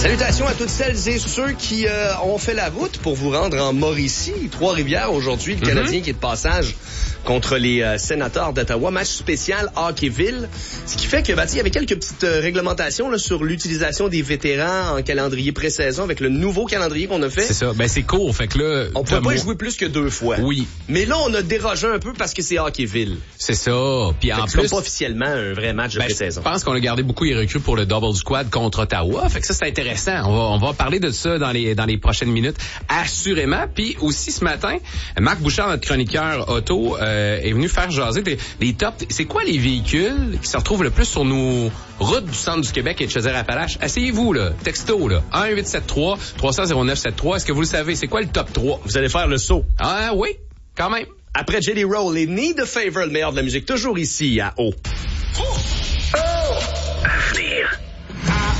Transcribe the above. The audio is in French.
Salutations à toutes celles et ceux qui ont fait la route pour vous rendre en Mauricie. Trois-Rivières aujourd'hui, le Canadien qui est de passage contre les sénateurs d'Ottawa. Match spécial Hockeyville. Ce qui fait que il y avait quelques petites réglementations là, sur l'utilisation des vétérans en calendrier pré-saison avec le nouveau calendrier qu'on a fait. C'est ça. Ben c'est court. Fait que là, on peut pas y jouer plus que 2 fois. Oui. Mais là, on a dérogé un peu parce que c'est Hockeyville. C'est ça. Puis en plus, c'est pas officiellement un vrai match de pré-saison. Je pense qu'on a gardé beaucoup les recrues pour le double squad contre Ottawa. Fait que ça c'est intéressant. On va parler de ça dans les prochaines minutes, assurément. Puis aussi ce matin, Marc Bouchard, notre chroniqueur auto, est venu faire jaser des tops. C'est quoi les véhicules qui se retrouvent le plus sur nos routes du centre du Québec et de Chaudière-Appalaches? Asseyez-vous, là. Texto, là. 1-873-300-0973. Est-ce que vous le savez? C'est quoi le top 3? Vous allez faire le saut. Ah oui, quand même. Après Jelly Roll et Need a Favor, le meilleur de la musique, toujours ici à O.